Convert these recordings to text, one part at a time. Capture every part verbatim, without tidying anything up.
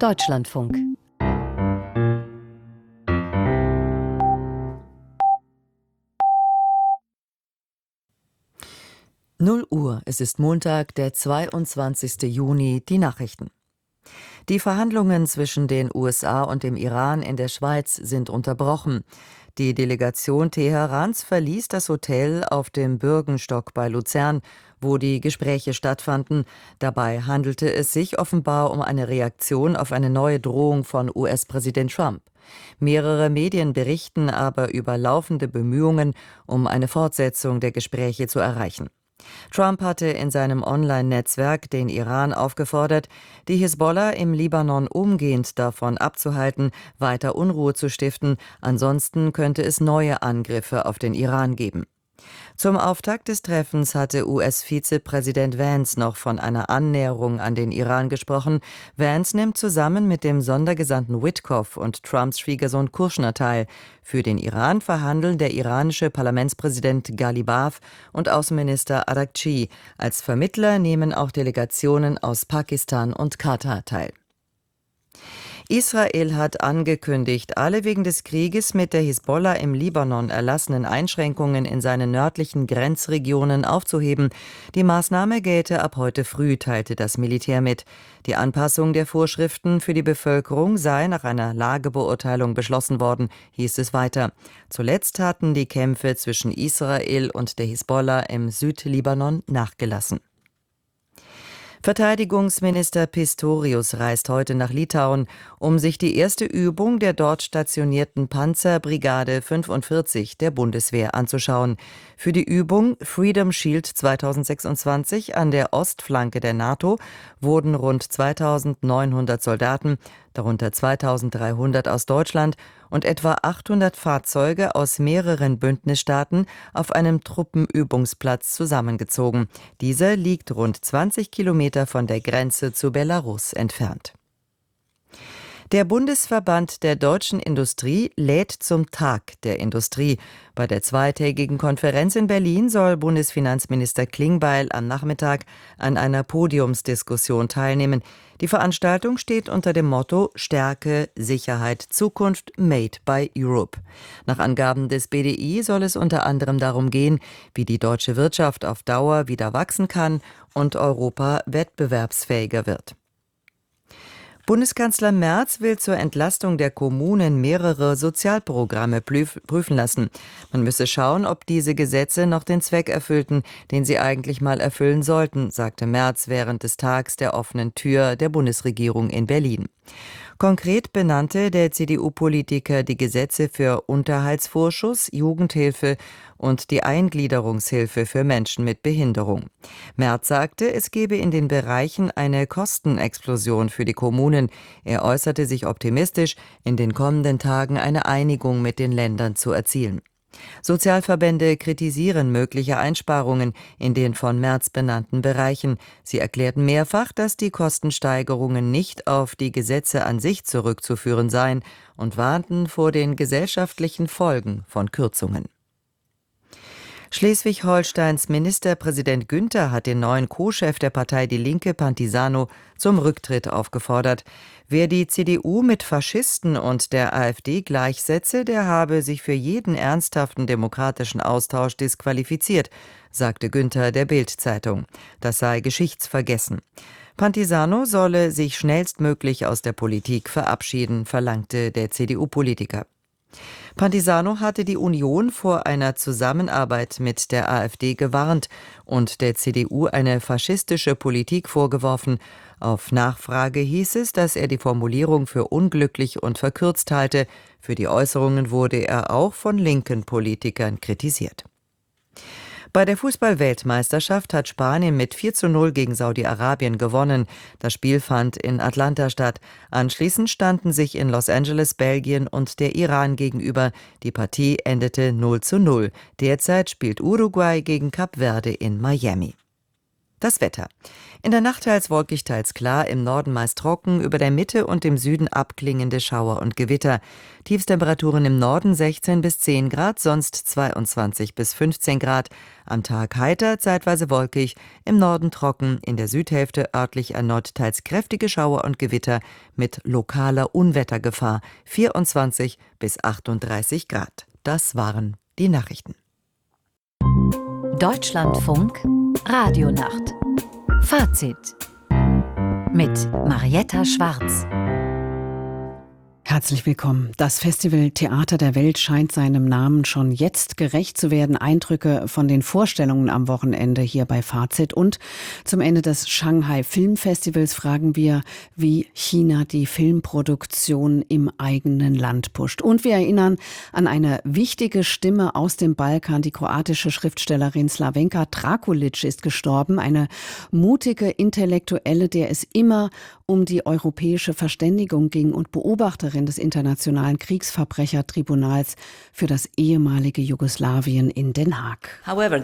Deutschlandfunk. null Uhr, es ist Montag, der zweiundzwanzigste Juni, die Nachrichten. Die Verhandlungen zwischen den U S A und dem Iran in der Schweiz sind unterbrochen. Die Delegation Teherans verließ das Hotel auf dem Bürgenstock bei Luzern, wo die Gespräche stattfanden. Dabei handelte es sich offenbar um eine Reaktion auf eine neue Drohung von U S-Präsident Trump. Mehrere Medien berichten aber über laufende Bemühungen, um eine Fortsetzung der Gespräche zu erreichen. Trump hatte in seinem Online-Netzwerk den Iran aufgefordert, die Hisbollah im Libanon umgehend davon abzuhalten, weiter Unruhe zu stiften, ansonsten könnte es neue Angriffe auf den Iran geben. Zum Auftakt des Treffens hatte U S-Vizepräsident Vance noch von einer Annäherung an den Iran gesprochen. Vance nimmt zusammen mit dem Sondergesandten Witkoff und Trumps Schwiegersohn Kushner teil. Für den Iran verhandeln der iranische Parlamentspräsident Ghalibaf und Außenminister Araghchi. Als Vermittler nehmen auch Delegationen aus Pakistan und Katar teil. Israel hat angekündigt, alle wegen des Krieges mit der Hisbollah im Libanon erlassenen Einschränkungen in seinen nördlichen Grenzregionen aufzuheben. Die Maßnahme gelte ab heute früh, teilte das Militär mit. Die Anpassung der Vorschriften für die Bevölkerung sei nach einer Lagebeurteilung beschlossen worden, hieß es weiter. Zuletzt hatten die Kämpfe zwischen Israel und der Hisbollah im Südlibanon nachgelassen. Verteidigungsminister Pistorius reist heute nach Litauen, um sich die erste Übung der dort stationierten Panzerbrigade fünfundvierzig der Bundeswehr anzuschauen. Für die Übung Freedom Shield zweitausendsechsundzwanzig an der Ostflanke der NATO wurden rund zweitausendneunhundert Soldaten, darunter zweitausenddreihundert aus Deutschland und etwa achthundert Fahrzeuge aus mehreren Bündnisstaaten auf einem Truppenübungsplatz zusammengezogen. Dieser liegt rund zwanzig Kilometer von der Grenze zu Belarus entfernt. Der Bundesverband der deutschen Industrie lädt zum Tag der Industrie. Bei der zweitägigen Konferenz in Berlin soll Bundesfinanzminister Klingbeil am Nachmittag an einer Podiumsdiskussion teilnehmen. Die Veranstaltung steht unter dem Motto Stärke, Sicherheit, Zukunft Made by Europe. Nach Angaben des B D I soll es unter anderem darum gehen, wie die deutsche Wirtschaft auf Dauer wieder wachsen kann und Europa wettbewerbsfähiger wird. Bundeskanzler Merz will zur Entlastung der Kommunen mehrere Sozialprogramme prüfen lassen. Man müsse schauen, ob diese Gesetze noch den Zweck erfüllten, den sie eigentlich mal erfüllen sollten, sagte Merz während des Tags der offenen Tür der Bundesregierung in Berlin. Konkret benannte der C D U-Politiker die Gesetze für Unterhaltsvorschuss, Jugendhilfe und die Eingliederungshilfe für Menschen mit Behinderung. Merz sagte, es gebe in den Bereichen eine Kostenexplosion für die Kommunen. Er äußerte sich optimistisch, in den kommenden Tagen eine Einigung mit den Ländern zu erzielen. Sozialverbände kritisieren mögliche Einsparungen in den von Merz benannten Bereichen. Sie erklärten mehrfach, dass die Kostensteigerungen nicht auf die Gesetze an sich zurückzuführen seien und warnten vor den gesellschaftlichen Folgen von Kürzungen. Schleswig-Holsteins Ministerpräsident Günther hat den neuen Co-Chef der Partei Die Linke, Pantisano, zum Rücktritt aufgefordert. Wer die C D U mit Faschisten und der AfD gleichsetze, der habe sich für jeden ernsthaften demokratischen Austausch disqualifiziert, sagte Günther der Bild-Zeitung. Das sei geschichtsvergessen. Pantisano solle sich schnellstmöglich aus der Politik verabschieden, verlangte der C D U-Politiker. Pantisano hatte die Union vor einer Zusammenarbeit mit der AfD gewarnt und der C D U eine faschistische Politik vorgeworfen. Auf Nachfrage hieß es, dass er die Formulierung für unglücklich und verkürzt halte. Für die Äußerungen wurde er auch von linken Politikern kritisiert. Bei der Fußball-Weltmeisterschaft hat Spanien mit vier zu null gegen Saudi-Arabien gewonnen. Das Spiel fand in Atlanta statt. Anschließend standen sich in Los Angeles Belgien und der Iran gegenüber. Die Partie endete null zu null. Derzeit spielt Uruguay gegen Kap Verde in Miami. Das Wetter. In der Nacht teils wolkig, teils klar, im Norden meist trocken, über der Mitte und im Süden abklingende Schauer und Gewitter. Tiefstemperaturen im Norden sechzehn bis zehn Grad, sonst zweiundzwanzig bis fünfzehn Grad. Am Tag heiter, zeitweise wolkig, im Norden trocken, in der Südhälfte örtlich erneut teils kräftige Schauer und Gewitter mit lokaler Unwettergefahr, vierundzwanzig bis achtunddreißig Grad. Das waren die Nachrichten. Deutschlandfunk Radionacht. Fazit mit Marietta Schwarz. Herzlich willkommen. Das Festival Theater der Welt scheint seinem Namen schon jetzt gerecht zu werden. Eindrücke von den Vorstellungen am Wochenende hier bei Fazit. Und zum Ende des Shanghai Filmfestivals fragen wir, wie China die Filmproduktion im eigenen Land pusht. Und wir erinnern an eine wichtige Stimme aus dem Balkan. Die kroatische Schriftstellerin Slavenka Drakulic ist gestorben. Eine mutige Intellektuelle, der es immer um die europäische Verständigung ging und Beobachterin des Internationalen Kriegsverbrechertribunals für das ehemalige Jugoslawien in Den Haag.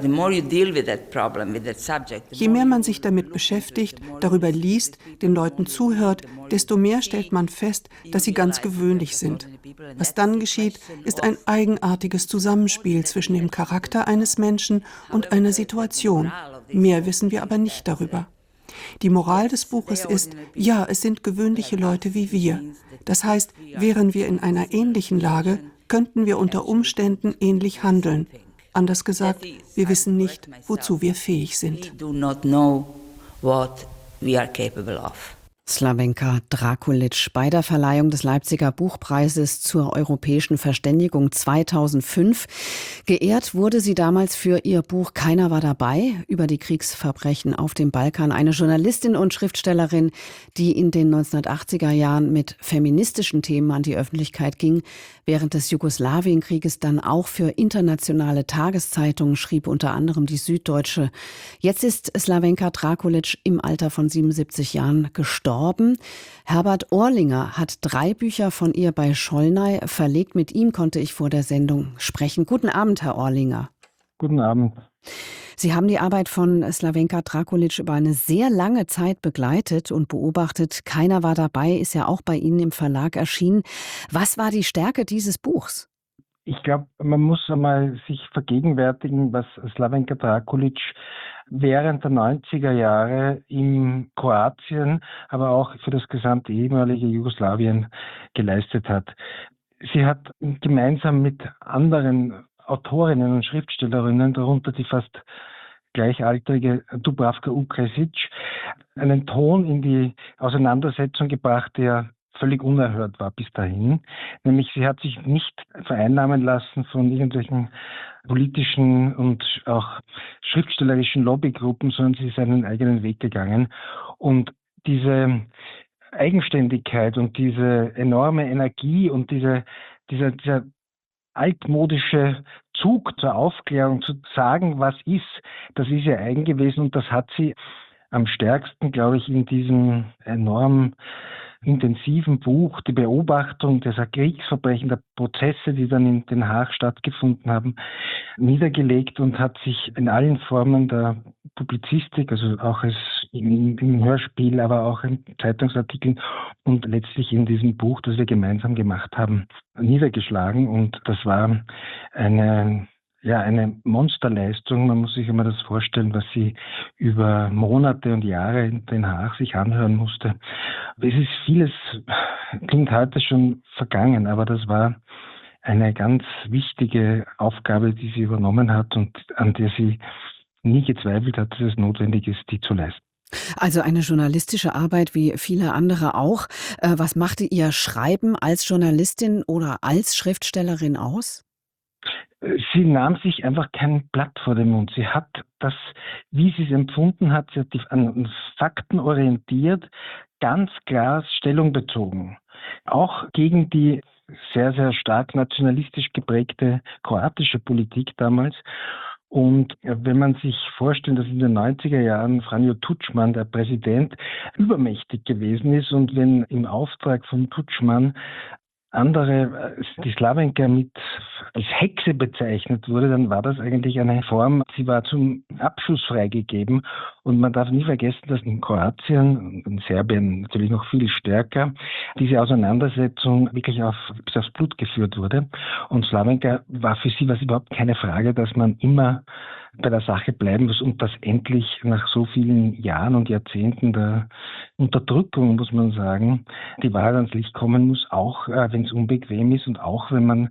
Je mehr man sich damit beschäftigt, darüber liest, den Leuten zuhört, desto mehr stellt man fest, dass sie ganz gewöhnlich sind. Was dann geschieht, ist ein eigenartiges Zusammenspiel zwischen dem Charakter eines Menschen und einer Situation. Mehr wissen wir aber nicht darüber. Die Moral des Buches ist, ja, es sind gewöhnliche Leute wie wir. Das heißt, wären wir in einer ähnlichen Lage, könnten wir unter Umständen ähnlich handeln. Anders gesagt, wir wissen nicht, wozu wir fähig sind. Slavenka Drakulic bei der Verleihung des Leipziger Buchpreises zur europäischen Verständigung zweitausendfünf. Geehrt wurde sie damals für ihr Buch Keiner war dabei über die Kriegsverbrechen auf dem Balkan. Eine Journalistin und Schriftstellerin, die in den neunzehnhundertachtziger Jahren mit feministischen Themen an die Öffentlichkeit ging, während des Jugoslawienkrieges dann auch für internationale Tageszeitungen schrieb, unter anderem die Süddeutsche. Jetzt ist Slavenka Drakulic im Alter von siebenundsiebzig Jahren gestorben. Herbert Orlinger hat drei Bücher von ihr bei Schollnay verlegt. Mit ihm konnte ich vor der Sendung sprechen. Guten Abend, Herr Orlinger. Guten Abend. Sie haben die Arbeit von Slavenka Drakulic über eine sehr lange Zeit begleitet und beobachtet. Keiner war dabei, ist ja auch bei Ihnen im Verlag erschienen. Was war die Stärke dieses Buchs? Ich glaube, man muss einmal sich vergegenwärtigen, was Slavenka Drakulic während der neunziger Jahre in Kroatien, aber auch für das gesamte ehemalige Jugoslawien geleistet hat. Sie hat gemeinsam mit anderen Autorinnen und Schriftstellerinnen, darunter die fast gleichaltrige Dubravka Ukrajic, einen Ton in die Auseinandersetzung gebracht, der völlig unerhört war bis dahin. Nämlich sie hat sich nicht vereinnahmen lassen von irgendwelchen politischen und auch schriftstellerischen Lobbygruppen, sondern sie ist einen eigenen Weg gegangen. Und diese Eigenständigkeit und diese enorme Energie und diese, dieser, dieser altmodische Zug zur Aufklärung, zu sagen, was ist, das ist ihr eigen gewesen und das hat sie am stärksten, glaube ich, in diesem enorm intensiven Buch, die Beobachtung dieser Kriegsverbrechen, der Prozesse, die dann in Den Haag stattgefunden haben, niedergelegt und hat sich in allen Formen der Publizistik, also auch als im, im Hörspiel, aber auch in Zeitungsartikeln und letztlich in diesem Buch, das wir gemeinsam gemacht haben, niedergeschlagen. Und das war eine Ja, eine Monsterleistung. Man muss sich immer das vorstellen, was sie über Monate und Jahre in Den Haag sich anhören musste. Es ist vieles, klingt heute schon vergangen, aber das war eine ganz wichtige Aufgabe, die sie übernommen hat und an der sie nie gezweifelt hat, dass es notwendig ist, die zu leisten. Also eine journalistische Arbeit wie viele andere auch. Was machte Ihr Schreiben als Journalistin oder als Schriftstellerin aus? Sie nahm sich einfach kein Blatt vor den Mund. Sie hat das, wie sie es empfunden hat, sie hat die, an Fakten orientiert, ganz klar Stellung bezogen. Auch gegen die sehr, sehr stark nationalistisch geprägte kroatische Politik damals. Und wenn man sich vorstellt, dass in den neunziger Jahren Franjo Tuđman, der Präsident, übermächtig gewesen ist und wenn im Auftrag von Tuđman andere, äh, die Slawenka mit als Hexe bezeichnet wurde, dann war das eigentlich eine Form, sie war zum Abschuss freigegeben. Und man darf nie vergessen, dass in Kroatien, in Serbien natürlich noch viel stärker, diese Auseinandersetzung wirklich auf, bis aufs Blut geführt wurde. Und Slawenka war für sie was überhaupt keine Frage, dass man immer bei der Sache bleiben muss und dass endlich nach so vielen Jahren und Jahrzehnten der Unterdrückung, muss man sagen, die Wahrheit ans Licht kommen muss, auch äh, wenn es unbequem ist und auch wenn man,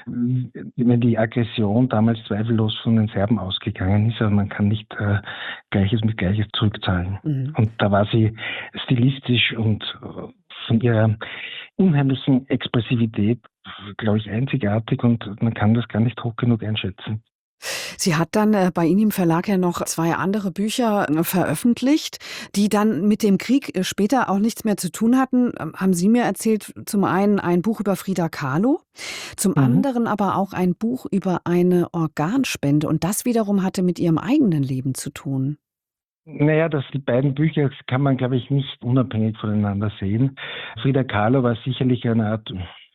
wenn die Aggression damals zweifellos von den Serben ausgegangen ist, aber man kann nicht äh, Gleiches mit Gleiches zurückzahlen. Mhm. Und da war sie stilistisch und äh, von ihrer unheimlichen Expressivität, glaube ich, einzigartig und man kann das gar nicht hoch genug einschätzen. Sie hat dann äh, bei Ihnen im Verlag ja noch zwei andere Bücher äh, veröffentlicht, die dann mit dem Krieg äh, später auch nichts mehr zu tun hatten. Ähm, haben Sie mir erzählt, zum einen ein Buch über Frida Kahlo, zum mhm. anderen aber auch ein Buch über eine Organspende. Und das wiederum hatte mit Ihrem eigenen Leben zu tun. Naja, das, die beiden Bücher kann man, glaube ich, nicht unabhängig voneinander sehen. Frida Kahlo war sicherlich eine Art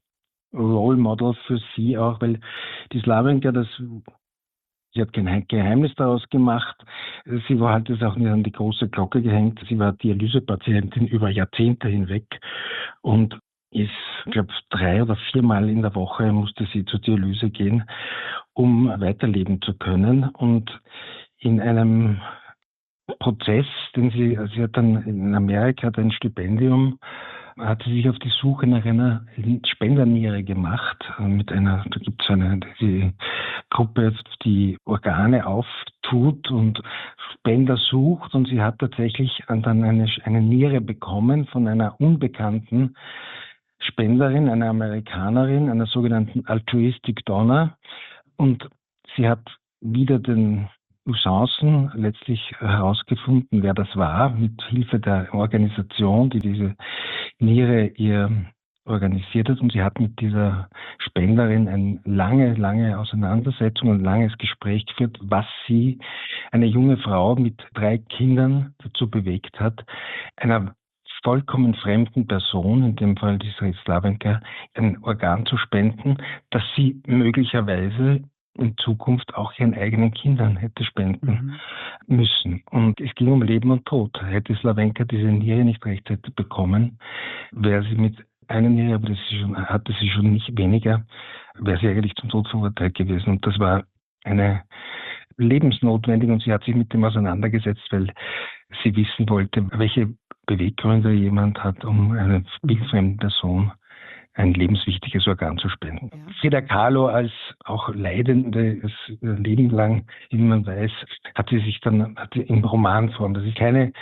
Role Model für sie auch, weil die Slawenka, das sie hat kein Geheimnis daraus gemacht. Sie war halt das auch nicht an die große Glocke gehängt. Sie war Dialysepatientin über Jahrzehnte hinweg und ist, ich glaube, drei oder viermal in der Woche musste sie zur Dialyse gehen, um weiterleben zu können. Und in einem Prozess, den sie, sie hat dann in Amerika hat ein Stipendium, hat sie sich auf die Suche nach einer Spenderniere gemacht. Mit einer, da gibt es eine die Gruppe, die Organe auftut und Spender sucht. Und sie hat tatsächlich dann eine, eine Niere bekommen von einer unbekannten Spenderin, einer Amerikanerin, einer sogenannten Altruistic Donor. Und sie hat wieder den Chancen letztlich herausgefunden, wer das war, mit Hilfe der Organisation, die diese Niere ihr organisiert hat. Und sie hat mit dieser Spenderin eine lange, lange Auseinandersetzung, ein langes Gespräch geführt, was sie, eine junge Frau mit drei Kindern, dazu bewegt hat, einer vollkommen fremden Person, in dem Fall dieser Slawenka, ein Organ zu spenden, das sie möglicherweise in Zukunft auch ihren eigenen Kindern hätte spenden mhm. müssen. Und es ging um Leben und Tod. Hätte Slawenka diese Niere nicht rechtzeitig bekommen, wäre sie mit einer Niere, aber das schon, hatte sie schon nicht weniger, wäre sie eigentlich zum Tod verurteilt gewesen. Und das war eine lebensnotwendig und sie hat sich mit dem auseinandergesetzt, weil sie wissen wollte, welche Beweggründe jemand hat, um einer wildfremden Person ein lebenswichtiges Organ zu spenden. Ja. Frida Kahlo als auch Leidende, das Leben lang, wie man weiß, hat sie sich dann hat sie in Romanform, das ist keine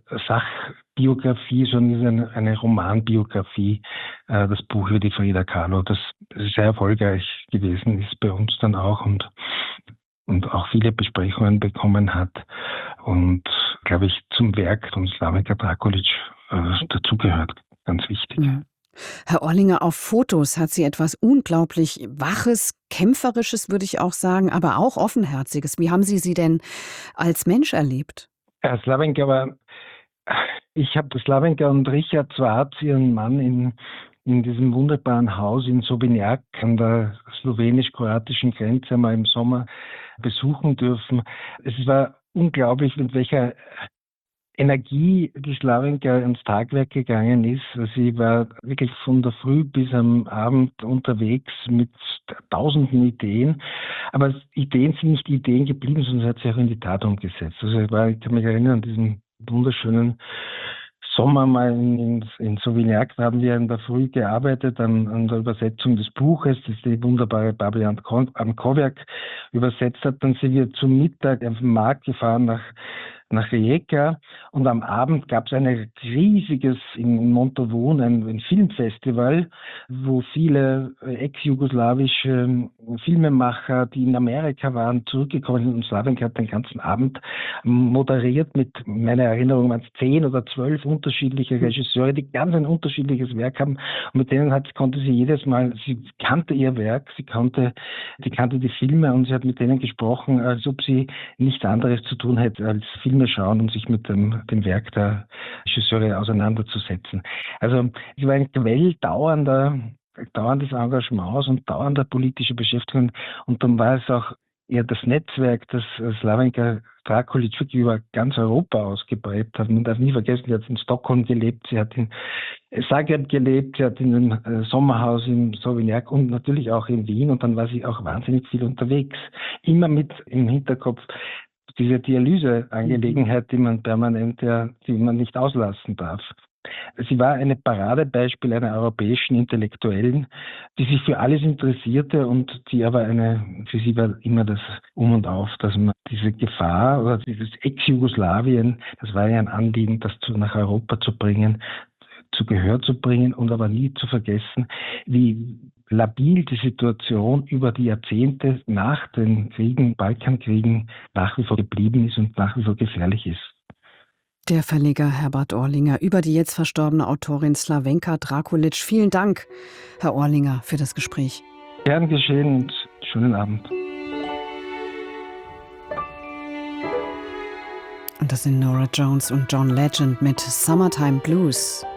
Sachbiografie, sondern ist eine, eine Romanbiografie, äh, das Buch über die Frida Kahlo, das sehr erfolgreich gewesen ist bei uns dann auch und, und auch viele Besprechungen bekommen hat und, glaube ich, zum Werk von Slavenka Drakulic äh, dazugehört, ganz wichtig. Ja. Herr Orlinger, auf Fotos hat sie etwas unglaublich Waches, Kämpferisches, würde ich auch sagen, aber auch Offenherziges. Wie haben Sie sie denn als Mensch erlebt? Ja, Slavenka war, ich habe Slavenka und Richard Schwarz, ihren Mann, in, in diesem wunderbaren Haus in Sobinjak an der slowenisch-kroatischen Grenze einmal im Sommer besuchen dürfen. Es war unglaublich, mit welcher Energie die Slawenka ans Tagwerk gegangen ist. Sie war wirklich von der Früh bis am Abend unterwegs mit tausenden Ideen. Aber Ideen sind nicht Ideen geblieben, sondern sie hat sie auch in die Tat umgesetzt. Also ich, war, ich kann mich erinnern an diesen wunderschönen Sommer mal in, in, in Sauvignac, da haben wir in der Früh gearbeitet an, an der Übersetzung des Buches, das die wunderbare Babi Ankowiak übersetzt hat. Dann sind wir zum Mittag auf den Markt gefahren nach nach Rijeka und am Abend gab es ein riesiges in Montauban, ein, ein Filmfestival, wo viele ex-jugoslawische Filmemacher, die in Amerika waren, zurückgekommen sind und Slavenka hat den ganzen Abend moderiert mit, meiner Erinnerung waren es zehn oder zwölf unterschiedliche Regisseure, die ganz ein unterschiedliches Werk haben und mit denen hat, konnte sie jedes Mal, sie kannte ihr Werk, sie kannte, die kannte die Filme und sie hat mit denen gesprochen, als ob sie nichts anderes zu tun hätte als Filme schauen und sich mit dem, dem Werk der Regisseure auseinanderzusetzen. Also es war ein Quell dauernder dauerndes Engagement und dauernde politische Beschäftigung. Und dann war es auch eher das Netzwerk, das Slavenka Drakulic wirklich über ganz Europa ausgeprägt hat. Man darf nie vergessen, sie hat in Stockholm gelebt, sie hat in Zagreb gelebt, sie hat in einem Sommerhaus im Sauvignac und natürlich auch in Wien, und dann war sie auch wahnsinnig viel unterwegs. Immer mit im Hinterkopf diese Dialyseangelegenheit, die man permanent, ja, die man nicht auslassen darf. Sie war ein Paradebeispiel einer europäischen Intellektuellen, die sich für alles interessierte und die aber eine, für sie war immer das Um und Auf, dass man diese Gefahr oder dieses Ex-Jugoslawien, das war ja ein Anliegen, das zu, nach Europa zu bringen, zu Gehör zu bringen und aber nie zu vergessen, wie labil die Situation über die Jahrzehnte nach den Kriegen, Balkankriegen nach wie vor geblieben ist und nach wie vor gefährlich ist. Der Verleger Herbert Orlinger über die jetzt verstorbene Autorin Slavenka Drakulic. Vielen Dank, Herr Orlinger, für das Gespräch. Gern geschehen und schönen Abend. Und das sind Norah Jones und John Legend mit Summertime Blues.